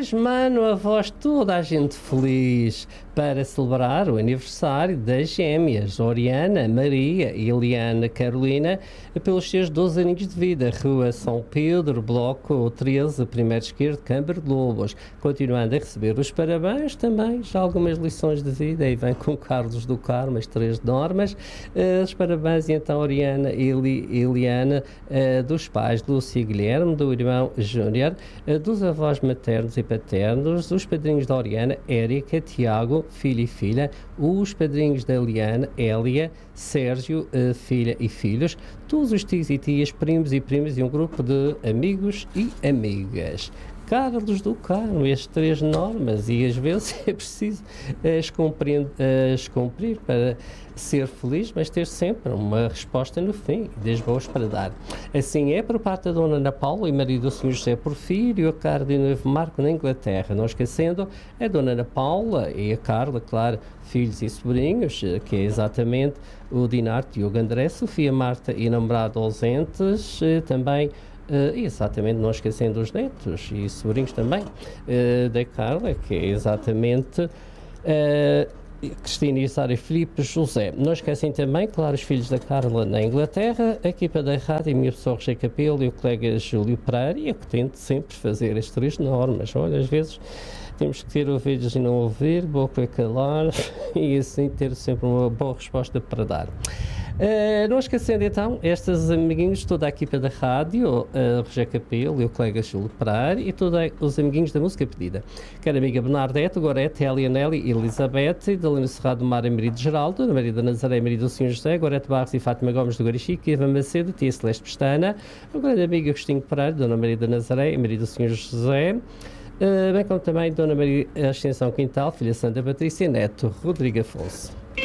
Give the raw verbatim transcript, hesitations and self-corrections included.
Pois, mano, a voz toda a gente feliz para celebrar o aniversário das gêmeas Oriana, Maria e Eliana Carolina pelos seus doze aninhos de vida. Rua São Pedro, Bloco treze, primeiro esquerdo, Câmara de Lobos. Continuando a receber os parabéns também, já algumas lições de vida, e vem com Carlos do Carmo, as três normas. Uh, os parabéns, então, Oriana e Eli, Eliana, uh, dos pais Lúcia e Guilherme, do irmão Júnior, uh, dos avós maternos e paternos, dos padrinhos da Oriana, Érica, Tiago, filho e filha, os padrinhos da Eliana, Hélia, Sérgio, uh, filha e filhos, todos os tios e tias, primos e primas e um grupo de amigos e amigas. Carlos do Carmo, as três normas, e às vezes é preciso as, as cumprir para ser feliz, mas ter sempre uma resposta no fim, das boas para dar. Assim é por parte da Dona Ana Paula e marido do senhor José Porfírio, a Carla e o noivo Marco na Inglaterra. Não esquecendo a Dona Ana Paula e a Carla, claro, filhos e sobrinhos, que é exatamente o Dinar, Diogo André, Sofia, Marta e namorado ausentes, também. Uh, exatamente, não esquecendo os netos e sobrinhos também uh, da Carla, que é exatamente uh, Cristina e Sara e Filipe José. Não esquecem também, claro, os filhos da Carla na Inglaterra, a equipa da rádio, a minha pessoa Roger Capelo e o colega Júlio Pereira, e eu que tento sempre fazer as três normas. Olha, às vezes temos que ter ouvidos e não ouvir, boca a calar, e assim ter sempre uma boa resposta para dar. Uh, não esquecendo então, estes amiguinhos, toda a equipa da rádio, uh, Roger Capelo e o colega Júlio Pereira, e todos os amiguinhos da música pedida. Quero a amiga Bernadette, Gorete, Hélia, Nelly, Elizabeth, Dalina Serrado, Mara, Maria de Geraldo, Ana Maria da Nazaré, Maria do Senhor José, Gorete Barros e Fátima Gomes do Garichique, Eva Macedo, Tia Celeste Pestana, a grande amiga Agostinho Pereira, Dona Maria da Nazaré, Maria do Senhor José, uh, bem como também Dona Maria Ascensão Quintal, filha Santa Patrícia, Neto Rodrigo Afonso.